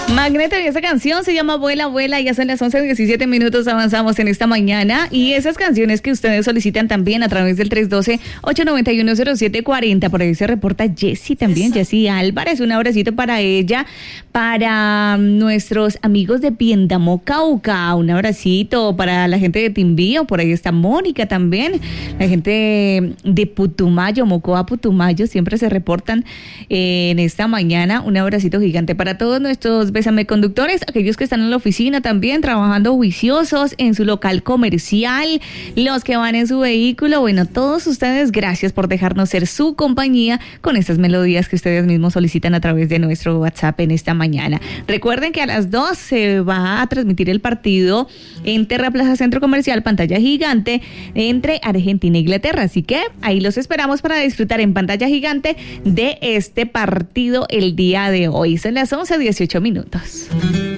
Magneto, y esa canción se llama Vuela, Vuela. Ya son las 11:17, avanzamos en esta mañana. Y esas canciones que ustedes solicitan también a través del 312-891-0740. Por ahí se reporta Jessy también, Jessy Álvarez. Un abracito para ella, para nuestros amigos de Piendamó, Cauca. Un abracito para la gente de Timbío. Por ahí está Mónica también. La gente de Putumayo, Mocoa, Putumayo, siempre se reportan en esta mañana. Un abracito gigante para todos nuestros Bésame conductores, aquellos que están en la oficina también, trabajando juiciosos en su local comercial, los que van en su vehículo. Bueno, todos ustedes, gracias por dejarnos ser su compañía con estas melodías que ustedes mismos solicitan a través de nuestro WhatsApp en esta mañana. Recuerden que a las 2 se va a transmitir el partido en Terra Plaza Centro Comercial, pantalla gigante, entre Argentina e Inglaterra. Así que ahí los esperamos para disfrutar en pantalla gigante de este partido el día de hoy. Son las 11:18.